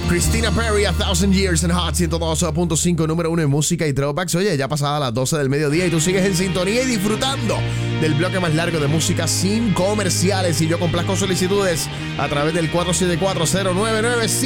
Christina Perri, A Thousand Years in Hot 102.5, número 1 en música y throwbacks. Oye, ya pasada las 12 del mediodía y tú sigues en sintonía y disfrutando del bloque más largo de música sin comerciales. Y yo complazco solicitudes a través del 4740995.